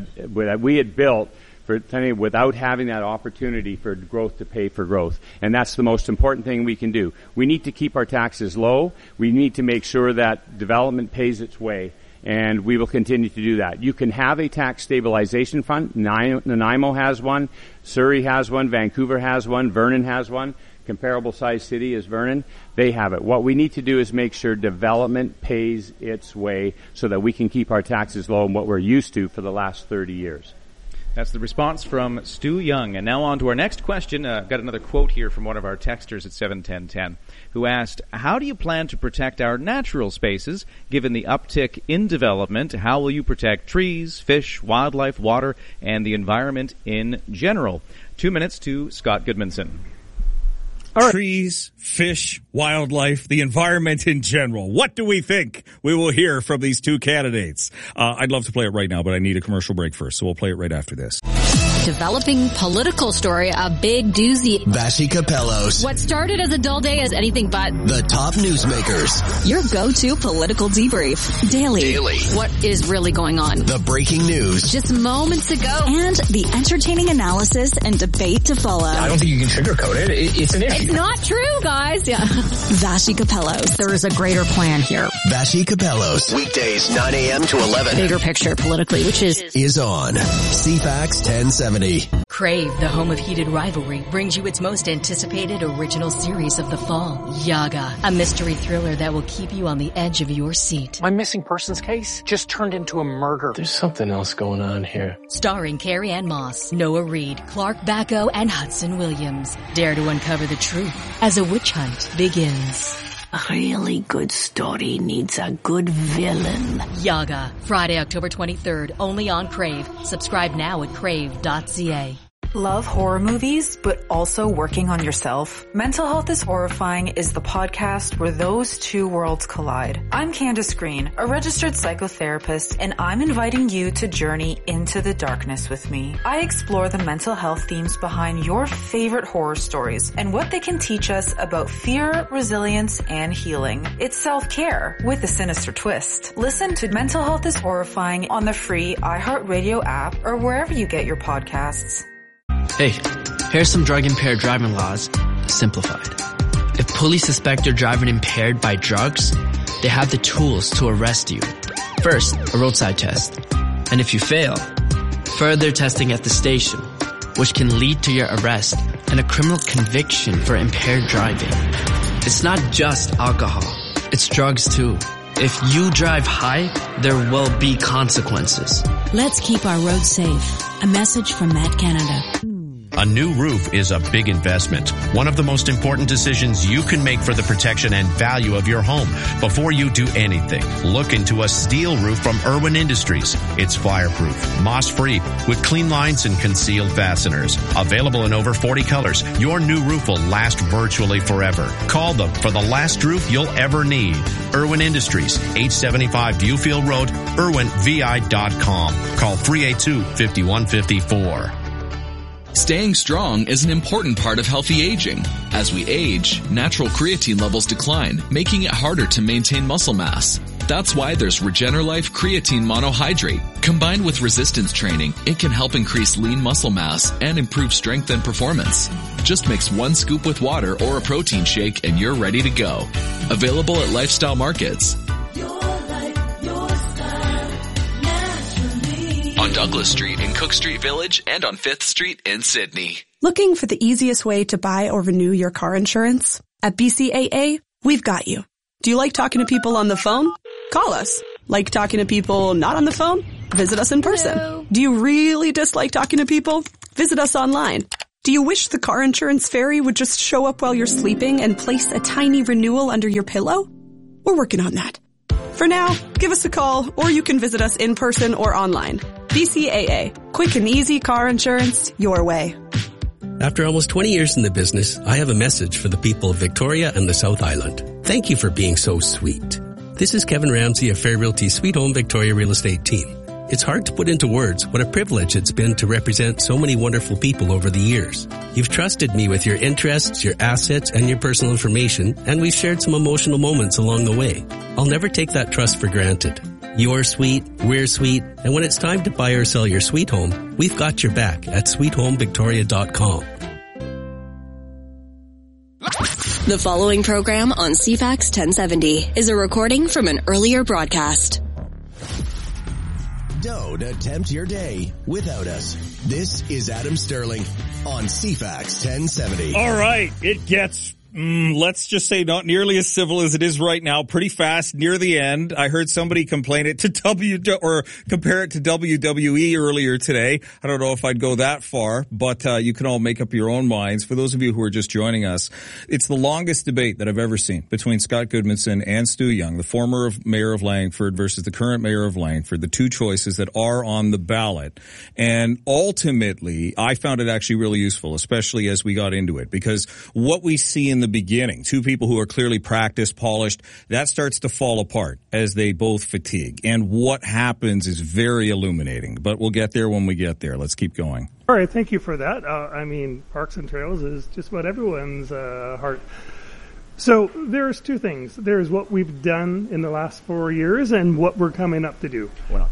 Speaker 4: we had built without having that opportunity for growth to pay for growth. And that's the most important thing we can do. We need to keep our taxes low. We need to make sure that development pays its way. And we will continue to do that. You can have a tax stabilization fund. Nanaimo has one. Surrey has one. Vancouver has one. Vernon has one. Comparable size city as Vernon. They have it. What we need to do is make sure development pays its way so that we can keep our taxes low and what we're used to for the last 30 years.
Speaker 1: That's the response from Stu Young. And now on to our next question. Got another quote here from one of our texters at 71010 who asked, how do you plan to protect our natural spaces given the uptick in development? How will you protect trees, fish, wildlife, water, and the environment in general? 2 minutes to Scott Goodmanson.
Speaker 3: Right. Trees, fish, wildlife, the environment in general. What do we think? We will hear from these two candidates. I'd love to play it right now, but I need a commercial break first, so we'll play it right after this.
Speaker 5: Developing political story, a big doozy.
Speaker 6: Vassy Capellos.
Speaker 5: What started as a dull day is anything but.
Speaker 6: The top newsmakers.
Speaker 5: Your go-to political debrief. Daily. What is really going on?
Speaker 6: The breaking news.
Speaker 5: Just moments ago. And the entertaining analysis and debate to follow.
Speaker 7: I don't think you can sugarcoat it. It's an issue.
Speaker 5: It's not true, guys. Yeah. Vassy Capellos. There is a greater plan here.
Speaker 6: Vassy Capellos. Weekdays 9 a.m. to 11.
Speaker 5: Bigger picture politically, which is
Speaker 6: on CFAX 1070.
Speaker 8: Crave, the home of heated rivalry, brings you its most anticipated original series of the fall, Yaga, a mystery thriller that will keep you on the edge of your seat.
Speaker 20: My missing persons case just turned into a murder.
Speaker 7: There's something else going on here.
Speaker 8: Starring Carrie Ann Moss, Noah Reid, Clark Bacco, and Hudson Williams. Dare to uncover the truth as a witch hunt begins.
Speaker 9: A really good story needs a good villain.
Speaker 8: Yaga, Friday, October 23rd, only on Crave. Subscribe now at crave.ca.
Speaker 10: Love horror movies, but also working on yourself? Mental Health is Horrifying is the podcast where those two worlds collide. I'm Candace Green, a registered psychotherapist, and I'm inviting you to journey into the darkness with me. I explore the mental health themes behind your favorite horror stories and what they can teach us about fear, resilience, and healing. It's self-care with a sinister twist. Listen to Mental Health is Horrifying on the free iHeartRadio app or wherever you get your podcasts.
Speaker 11: Hey, here's some drug-impaired driving laws, simplified. If police suspect you're driving impaired by drugs, they have the tools to arrest you. First, a roadside test. And if you fail, further testing at the station, which can lead to your arrest and a criminal conviction for impaired driving. It's not just alcohol, it's drugs too. If you drive high, there will be consequences.
Speaker 12: Let's keep our roads safe. A message from Matt Canada.
Speaker 13: A new roof is a big investment. One of the most important decisions you can make for the protection and value of your home. Before you do anything, look into a steel roof from Irwin Industries. It's fireproof, moss-free, with clean lines and concealed fasteners. Available in over 40 colors, your new roof will last virtually forever. Call them for the last roof you'll ever need. Irwin Industries, 875 Viewfield Road, irwinvi.com. Call 382-5154.
Speaker 14: Staying strong is an important part of healthy aging. As we age, natural creatine levels decline, making it harder to maintain muscle mass. That's why there's RegenerLife Creatine Monohydrate. Combined with resistance training, it can help increase lean muscle mass and improve strength and performance. Just mix 1 scoop with water or a protein shake and you're ready to go. Available at Lifestyle Markets. On Douglas Street in Cook Street Village and on 5th Street in Sydney.
Speaker 15: Looking for the easiest way to buy or renew your car insurance? At BCAA, we've got you. Do you like talking to people on the phone? Call us. Like talking to people not on the phone? Visit us in person. Hello. Do you really dislike talking to people? Visit us online. Do you wish the car insurance fairy would just show up while you're sleeping and place a tiny renewal under your pillow? We're working on that. For now, give us a call or you can visit us in person or online. BCAA. Quick and easy car insurance your way.
Speaker 16: After almost 20 years in the business, I have a message for the people of Victoria and the South Island. Thank you for being so sweet. This is Kevin Ramsey of Fair Realty Sweet Home Victoria Real Estate Team. It's hard to put into words what a privilege it's been to represent so many wonderful people over the years. You've trusted me with your interests, your assets, and your personal information, and we've shared some emotional moments along the way. I'll never take that trust for granted. You're sweet, we're sweet, and when it's time to buy or sell your sweet home, we've got your back at sweethomevictoria.com.
Speaker 19: The following program on CFAX 1070 is a recording from an earlier broadcast.
Speaker 6: Don't attempt your day without us. This is Adam Sterling on CFAX 1070.
Speaker 3: All right, it gets, let's just say not nearly as civil as it is right now, pretty fast near the end. I heard somebody complain it to compare it to WWE earlier today. I don't know if I'd go that far, but you can all make up your own minds. For those of you who are just joining us, it's the longest debate that I've ever seen between Scott Goodmanson and Stu Young, the former mayor of Langford versus the current mayor of Langford, the two choices that are on the ballot. And ultimately, I found it actually really useful, especially as we got into it, because what we see in the beginning, two people who are clearly practiced, polished, that starts to fall apart as they both fatigue. And what happens is very illuminating. But we'll get there when we get there. Let's keep going.
Speaker 2: All right, thank you for that. Parks and Trails is just about everyone's heart. So there's two things. There's what we've done in the last 4 years and what we're coming up to do.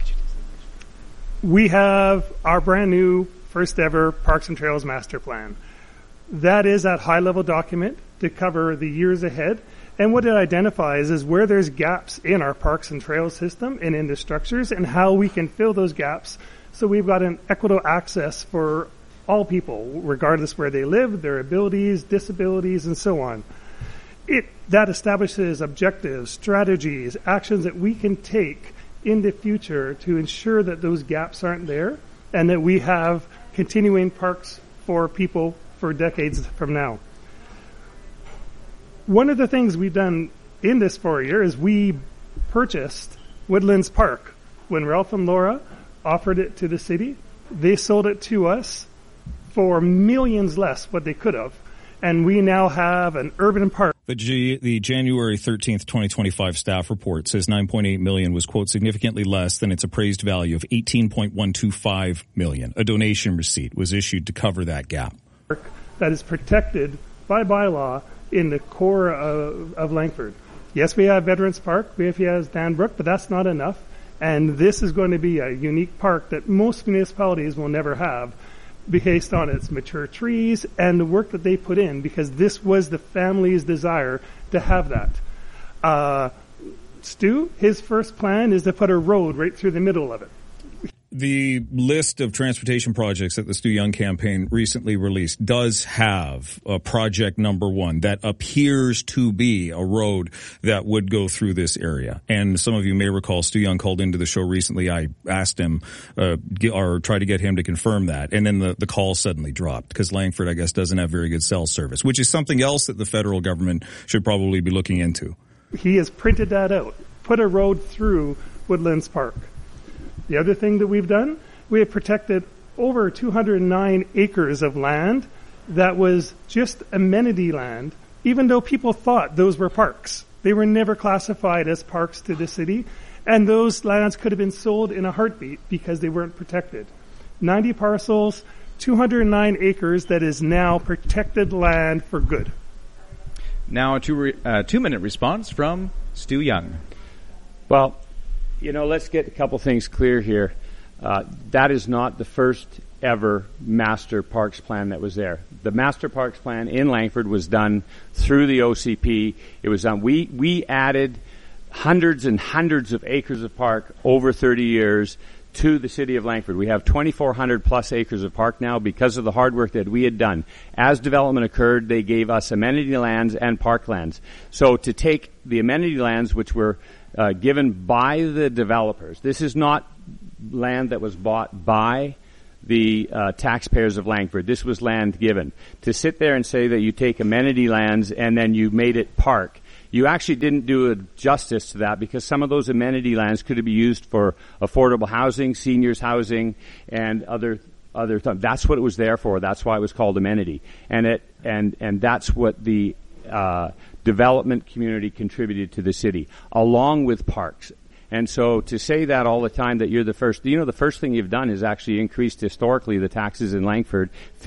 Speaker 2: We have our brand new first ever Parks and Trails master plan. That is that high-level document to cover the years ahead. And what it identifies is where there's gaps in our parks and trails system and in the structures and how we can fill those gaps so we've got an equitable access for all people, regardless where they live, their abilities, disabilities, and so on. That establishes objectives, strategies, actions that we can take in the future to ensure that those gaps aren't there and that we have continuing parks for people for decades from now. One of the things we've done in this 4 years is we purchased Woodlands Park. When Ralph and Laura offered it to the city, they sold it to us for millions less what they could have. And we now have an urban park.
Speaker 3: The January 13th, 2025 staff report says $9.8 million was, quote, significantly less than its appraised value of $18.125 million. A donation receipt was issued to cover that gap.
Speaker 2: That is protected by bylaw in the core of Langford. Yes, we have Veterans Park, we have Danbrook, but that's not enough. And this is going to be a unique park that most municipalities will never have based on its mature trees and the work that they put in, because this was the family's desire to have that. Stu, his first plan is to put a road right through the middle of it.
Speaker 3: The list of transportation projects that the Stu Young campaign recently released does have a project number one that appears to be a road that would go through this area. And some of you may recall Stu Young called into the show recently. I asked him, or tried to get him to confirm that. And then the call suddenly dropped because Langford, I guess, doesn't have very good cell service, which is something else that the federal government should probably be looking into.
Speaker 2: He has printed that out, put a road through Woodlands Park. The other thing that we've done, we have protected over 209 acres of land that was just amenity land, even though people thought those were parks. They were never classified as parks to the city, and those lands could have been sold in a heartbeat because they weren't protected. 90 parcels, 209 acres that is now protected land for good.
Speaker 1: Now a 2-minute response from Stu Young.
Speaker 4: Well, let's get a couple things clear here. That is not the first ever master parks plan that was there. The master parks plan in Langford was done through the OCP. It was done. We added hundreds and hundreds of acres of park over 30 years to the city of Langford. We have 2,400 plus acres of park now because of the hard work that we had done. As development occurred, they gave us amenity lands and park lands. So to take the amenity lands, which were given by the developers, this is not land that was bought by the taxpayers of Langford. This was land given. To sit there and say that you take amenity lands and then you made it park, you actually didn't do a justice to that, because some of those amenity lands could be used for affordable housing, seniors housing, and other that's what it was there for. That's why it was called amenity, and that's what the development community contributed to the city, along with parks. And so to say that all the time that you're the first, the first thing you've done is actually increased historically the taxes in Langford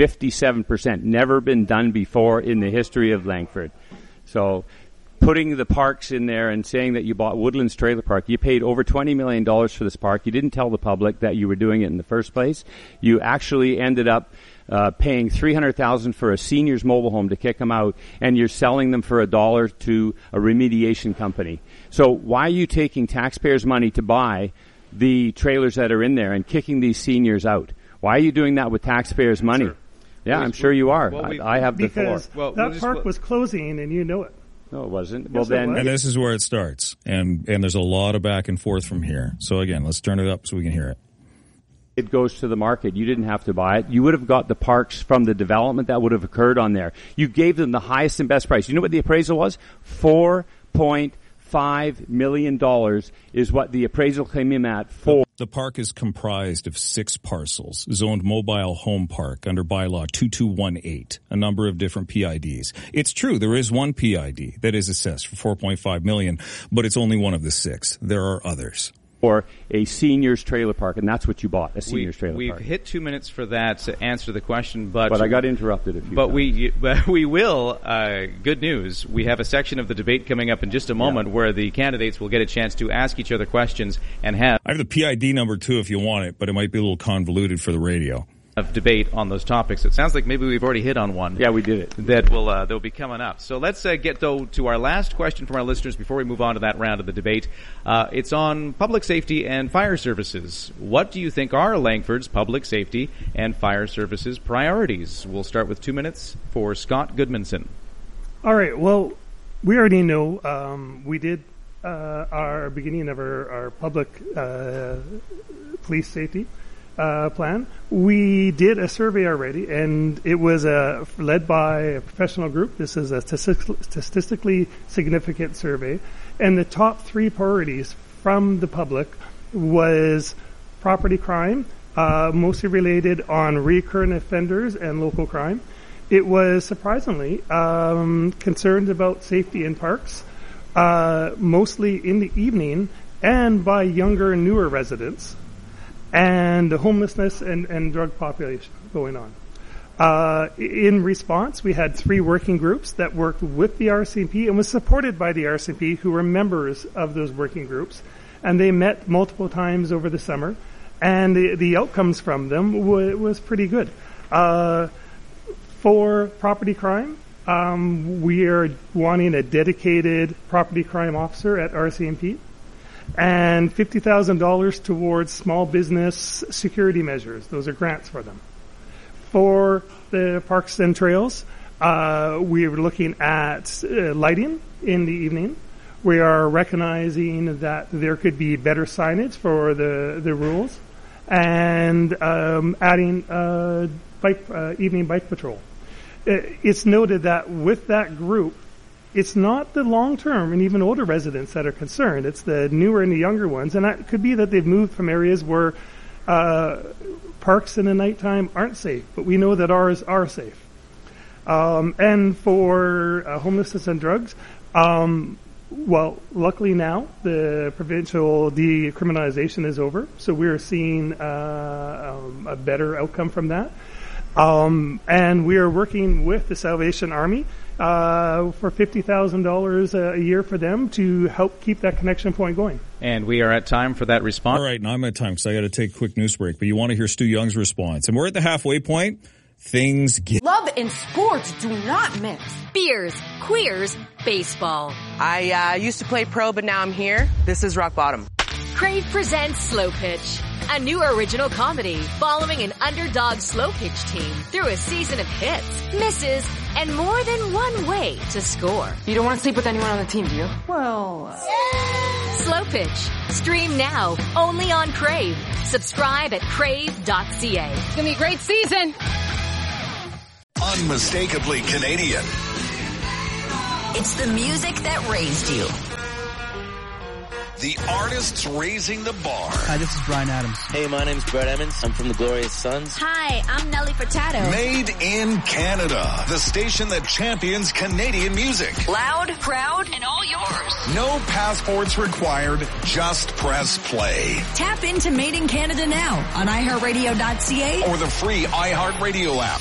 Speaker 4: 57%. Never been done before in the history of Langford. So putting the parks in there and saying that you bought Woodlands Trailer Park, you paid over $20 million for this park. You didn't tell the public that you were doing it in the first place. You actually ended up paying $300,000 for a seniors mobile home to kick them out, and you're selling them for $1 to a remediation company. So why are you taking taxpayers' money to buy the trailers that are in there and kicking these seniors out? Why are you doing that with taxpayers' money?
Speaker 1: Sure.
Speaker 4: Yeah, I'm sure you are. I have the floor.
Speaker 2: Because that park was closing, and you know it.
Speaker 4: No, it wasn't.
Speaker 2: Well, then,
Speaker 3: and this is where it starts, and there's a lot of back and forth from here. So again, let's turn it up so we can hear it.
Speaker 4: It goes to the market. You didn't have to buy it. You would have got the parks from the development that would have occurred on there. You gave them the highest and best price. You know what the appraisal was? $4.5 million is what the appraisal came in at for.
Speaker 3: The park is comprised of 6 parcels, zoned mobile home park under bylaw 2218, a number of different PIDs. It's true, there is one PID that is assessed for $4.5 million, but it's only one of the 6. There are others.
Speaker 4: Or a seniors trailer park, and that's what you bought, a seniors trailer park.
Speaker 1: We've hit 2 minutes for that to answer the question, but
Speaker 4: I got interrupted a few
Speaker 1: times. We will, good news, we have a section of the debate coming up in just a moment where the candidates will get a chance to ask each other questions and have...
Speaker 3: I have the PID number too if you want it, but it might be a little convoluted for the radio.
Speaker 1: Of debate on those topics. It sounds like maybe we've already hit on one.
Speaker 4: Yeah, we did it.
Speaker 1: That will be coming up. So let's get though to our last question from our listeners before we move on to that round of the debate. It's on public safety and fire services. What do you think are Langford's public safety and fire services priorities? We'll start with 2 minutes for Scott Goodmanson.
Speaker 2: All right. Well, we already know we did our beginning of our public police safety plan. We did a survey already, and it was led by a professional group. This is a statistically significant survey, and the top 3 priorities from the public was property crime, mostly related on recurrent offenders and local crime. It was surprisingly concerned about safety in parks, mostly in the evening and by younger and newer residents, and the homelessness and drug population going on. In response, we had 3 working groups that worked with the RCMP and was supported by the RCMP, who were members of those working groups, and they met multiple times over the summer, and the outcomes from them was pretty good. For property crime, we are wanting a dedicated property crime officer at RCMP, and $50,000 towards small business security measures. Those are grants for them. For the parks and trails, we are looking at lighting in the evening. We are recognizing that there could be better signage for the rules, and adding evening bike patrol. It's noted that with that group, it's not the long-term and even older residents that are concerned. It's the newer and the younger ones. And that could be that they've moved from areas where parks in the nighttime aren't safe. But we know that ours are safe. And for homelessness and drugs, well, luckily now the provincial decriminalization is over. So we're seeing a better outcome from that. And we are working with the Salvation Army for $50,000 a year for them to help keep that connection point going.
Speaker 1: And we are at time for that response.
Speaker 3: All right, now I'm at time because I got to take a quick news break. But you want to hear Stu Young's response. And we're at the halfway point. Things get...
Speaker 17: Love and sports do not mix.
Speaker 8: Beers, queers, baseball.
Speaker 17: I used to play pro, but now I'm here. This is rock bottom.
Speaker 8: Crave presents Slow Pitch, a new original comedy following an underdog slow pitch team through a season of hits, misses, and more than one way to score.
Speaker 17: You don't want to sleep with anyone on the team, do you? Well...
Speaker 8: Slow Pitch. Stream now, only on Crave. Subscribe at crave.ca.
Speaker 17: It's going to be a great season.
Speaker 6: Unmistakably Canadian.
Speaker 9: It's the music that raised you.
Speaker 6: The artists raising the bar.
Speaker 18: Hi, this is Bryan Adams.
Speaker 21: Hey, my name's Brett Emmons. I'm from the Glorious Sons.
Speaker 9: Hi, I'm Nelly Furtado.
Speaker 6: Made in Canada. The station that champions Canadian music.
Speaker 9: Loud, proud, and all yours.
Speaker 6: No passports required. Just press play.
Speaker 9: Tap into Made in Canada now on iHeartRadio.ca
Speaker 6: or the free iHeartRadio app.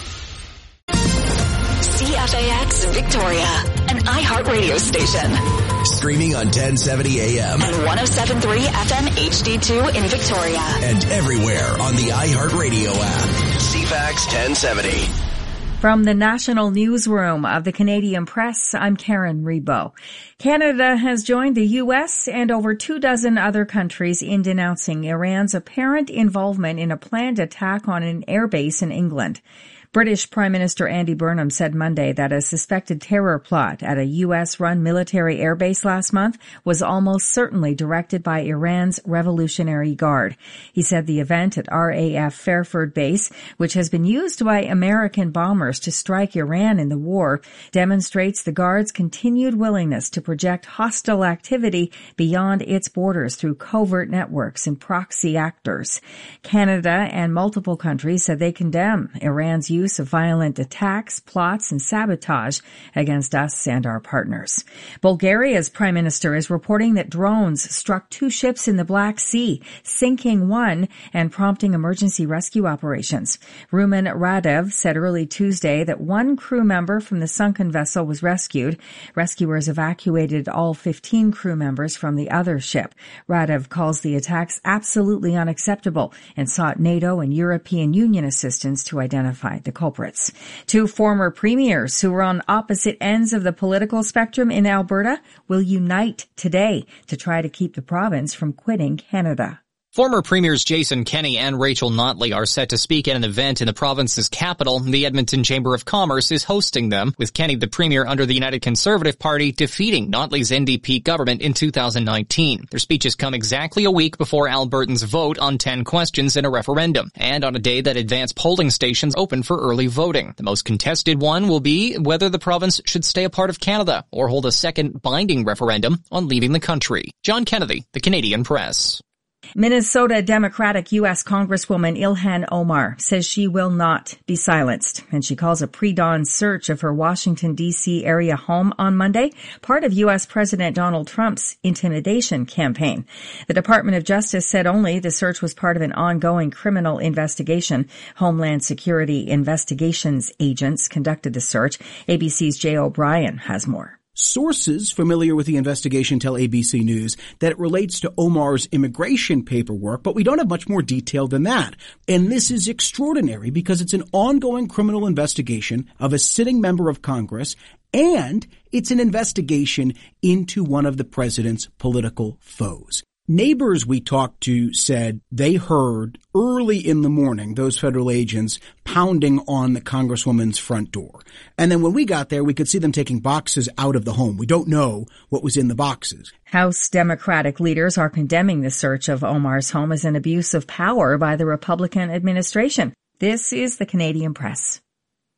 Speaker 9: CFAX Victoria, an iHeartRadio station.
Speaker 6: Streaming on 1070 AM.
Speaker 9: And 107.3 FM HD2 in Victoria.
Speaker 6: And everywhere on the iHeartRadio app. CFAX 1070.
Speaker 22: From the National Newsroom of the Canadian Press, I'm Karen Rebo. Canada has joined the U.S. and over 24 other countries in denouncing Iran's apparent involvement in a planned attack on an airbase in England. British Prime Minister Andy Burnham said Monday that a suspected terror plot at a U.S.-run military airbase last month was almost certainly directed by Iran's Revolutionary Guard. He said the event at RAF Fairford Base, which has been used by American bombers to strike Iran in the war, demonstrates the Guard's continued willingness to project hostile activity beyond its borders through covert networks and proxy actors. Canada and multiple countries said they condemn Iran's use of violent attacks, plots, and sabotage against us and our partners. Bulgaria's prime minister is reporting that drones struck 2 ships in the Black Sea, sinking one and prompting emergency rescue operations. Rumen Radev said early Tuesday that 1 crew member from the sunken vessel was rescued. Rescuers evacuated all 15 crew members from the other ship. Radev calls the attacks absolutely unacceptable and sought NATO and European Union assistance to identify the culprits. 2 former premiers who were on opposite ends of the political spectrum in Alberta will unite today to try to keep the province from quitting Canada.
Speaker 23: Former Premiers Jason Kenney and Rachel Notley are set to speak at an event in the province's capital. The Edmonton Chamber of Commerce is hosting them, with Kenney, the Premier under the United Conservative Party, defeating Notley's NDP government in 2019. Their speeches come exactly a week before Albertans vote on 10 questions in a referendum, and on a day that advanced polling stations open for early voting. The most contested one will be whether the province should stay a part of Canada or hold a second binding referendum on leaving the country. John Kennedy, The Canadian Press.
Speaker 22: Minnesota Democratic U.S. Congresswoman Ilhan Omar says she will not be silenced, and she calls a pre-dawn search of her Washington, D.C. area home on Monday part of U.S. President Donald Trump's intimidation campaign. The Department of Justice said only the search was part of an ongoing criminal investigation. Homeland Security Investigations agents conducted the search. ABC's Jay O'Brien has more.
Speaker 24: Sources familiar with the investigation tell ABC News that it relates to Omar's immigration paperwork, but we don't have much more detail than that. And this is extraordinary because it's an ongoing criminal investigation of a sitting member of Congress, and it's an investigation into one of the president's political foes. Neighbors we talked to said they heard early in the morning those federal agents pounding on the Congresswoman's front door. And then when we got there, we could see them taking boxes out of the home. We don't know what was in the boxes.
Speaker 22: House Democratic leaders are condemning the search of Omar's home as an abuse of power by the Republican administration. This is the Canadian Press.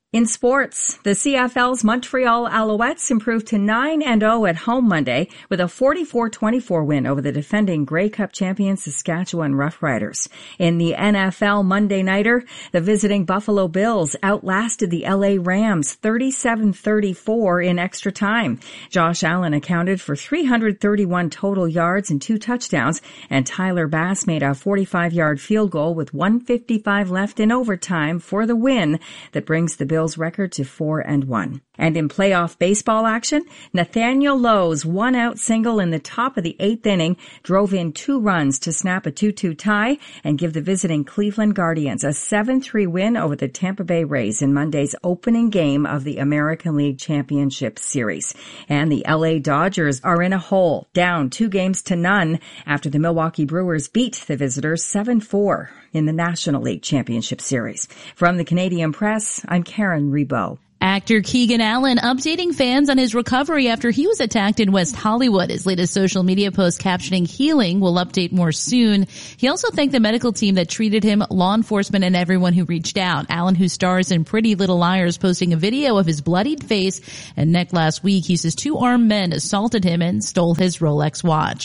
Speaker 22: In sports, the CFL's Montreal Alouettes improved to 9-0 at home Monday with a 44-24 win over the defending Grey Cup champion Saskatchewan Roughriders. In the NFL Monday Nighter, the visiting Buffalo Bills outlasted the LA Rams 37-34 in extra time. Josh Allen accounted for 331 total yards and 2 touchdowns, and Tyler Bass made a 45-yard field goal with 1:55 left in overtime for the win that brings the Bills record to 4-1. And in playoff baseball action, Nathaniel Lowe's one-out single in the top of the 8th inning drove in 2 runs to snap a 2-2 tie and give the visiting Cleveland Guardians a 7-3 win over the Tampa Bay Rays in Monday's opening game of the American League Championship Series. And the LA Dodgers are in a hole, down 2-0 after the Milwaukee Brewers beat the visitors 7-4 in the National League Championship Series. From the Canadian Press, I'm Karen Rebo.
Speaker 5: Actor Keegan Allen updating fans on his recovery after he was attacked in West Hollywood. His latest social media post captioning healing will update more soon. He also thanked the medical team that treated him, law enforcement, and everyone who reached out. Allen, who stars in Pretty Little Liars, posting a video of his bloodied face and neck last week. He says 2 armed men assaulted him and stole his Rolex watch.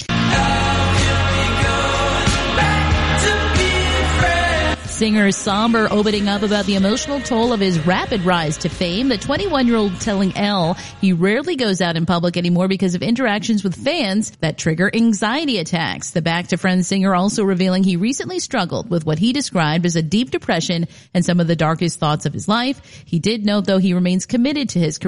Speaker 5: Singer somber opening up about the emotional toll of his rapid rise to fame. The 21-year-old telling Elle he rarely goes out in public anymore because of interactions with fans that trigger anxiety attacks. The Back to Friends singer also revealing he recently struggled with what he described as a deep depression and some of the darkest thoughts of his life. He did note, though, he remains committed to his career.